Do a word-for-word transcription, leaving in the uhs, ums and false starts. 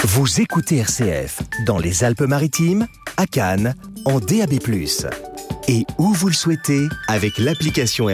Vous écoutez R C F dans les Alpes-Maritimes, à Cannes, en D A B plus. Et où vous le souhaitez avec l'application